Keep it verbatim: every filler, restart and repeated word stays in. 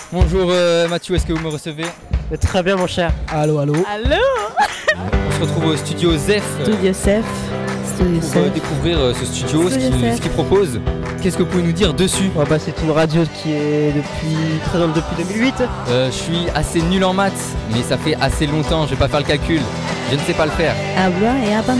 Bonjour euh, Mathieu, est-ce que vous me recevez? Très bien mon cher. Allô, allô. Allô. On se retrouve au studio Zef Studio Sef. Studio pour euh, Sef. découvrir euh, ce studio, ce Studio qu'il Zef. ce qu'il propose. Qu'est-ce que vous pouvez nous dire dessus? Oh, bah, c'est une radio qui est depuis présente depuis deux mille huit. euh, Je suis assez nul en maths, mais ça fait assez longtemps, je vais pas faire le calcul. Je ne sais pas le faire. Habla et habla.